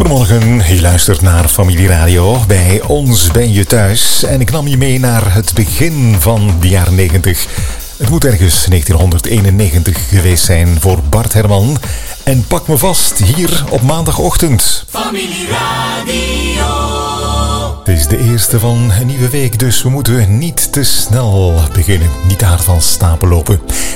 Goedemorgen, je luistert naar Familie Radio. Bij ons ben je thuis en ik nam je mee naar het begin van de jaren 90. Het moet ergens 1991 geweest zijn voor Bart Herman. En pak me vast hier op maandagochtend. Familie Radio. Het is de eerste van een nieuwe week, dus we moeten niet te snel beginnen. Niet te hard van stapel lopen.